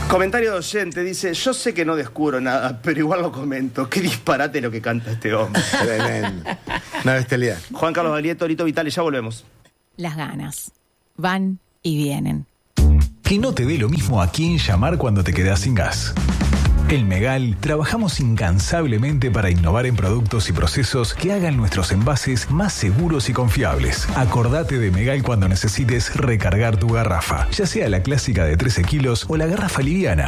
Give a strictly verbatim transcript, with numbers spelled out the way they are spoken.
Comentario de oyente, dice, yo sé que no descubro nada, pero igual lo comento. Qué disparate lo que canta este hombre. Tremendo. Una bestialidad. Juan Carlos Baglietto, Lito Vitale, ya volvemos. Las ganas van y vienen. Que no te dé lo mismo a quién llamar cuando te quedás sin gas. En Megal trabajamos incansablemente para innovar en productos y procesos que hagan nuestros envases más seguros y confiables. Acordate de Megal cuando necesites recargar tu garrafa, ya sea la clásica de trece kilos o la garrafa liviana.